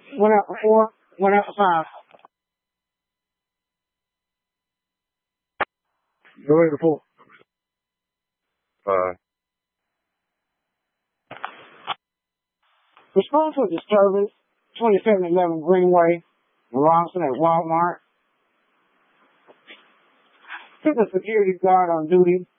Went out 4, went out 5. Go ahead to 4. 5. Response to disturbance, 2711 Greenway, Ronson at Walmart. Took a security guard on duty